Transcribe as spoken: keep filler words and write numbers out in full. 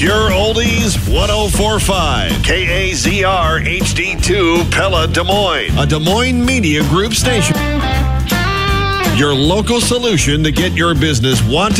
Pure Oldies ten forty-five. K A Z R H D two Pella, Des Moines. A Des Moines Media Group station. Your local solution to get your business wanted